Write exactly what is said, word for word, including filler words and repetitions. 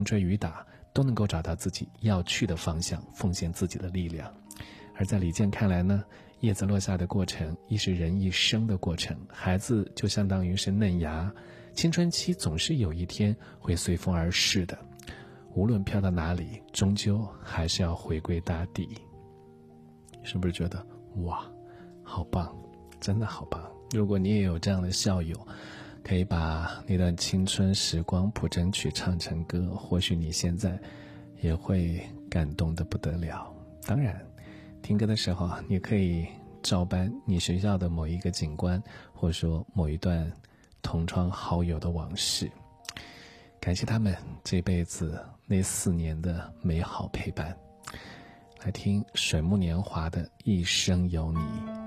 追雨打都能够找到自己要去的方向，奉献自己的力量。而在李健看来呢，叶子落下的过程亦是人一生的过程，孩子就相当于是嫩芽，青春期总是有一天会随风而逝的，无论飘到哪里，终究还是要回归大地。是不是觉得哇，好棒，真的好棒。如果你也有这样的校友，可以把那段青春时光谱真曲唱成歌，或许你现在也会感动得不得了。当然听歌的时候你可以照搬你学校的某一个景观，或者说某一段同窗好友的往事，感谢他们这辈子那四年的美好陪伴。来听水木年华的一生有你。